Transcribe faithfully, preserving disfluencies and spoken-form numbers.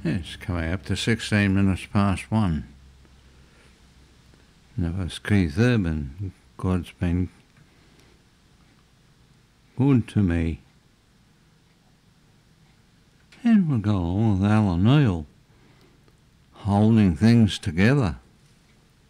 It's coming up to sixteen minutes past one. That was Keith Urban. God's been good to me. And we'll go on with Alan Neil, holding things together.